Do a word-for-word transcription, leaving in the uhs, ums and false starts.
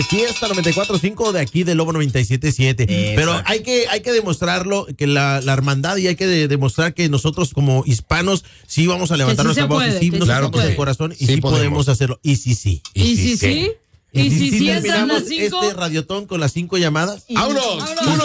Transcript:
Fiesta noventa y cuatro punto cinco de aquí de Lobo noventa y siete punto siete. Pero hay que, hay que demostrarlo, que la, la hermandad, y hay que de, demostrar que nosotros como hispanos sí vamos a levantar sí nuestra voz puede, y sí nos claro tocamos el corazón y sí, sí podemos. podemos hacerlo. Y sí, sí. ¿Y, ¿Y sí, sí? ¿Y, ¿Y si sí, si sí terminamos las cinco? este radiotón con las cinco llamadas? ¡Vámonos! ¡Vámonos!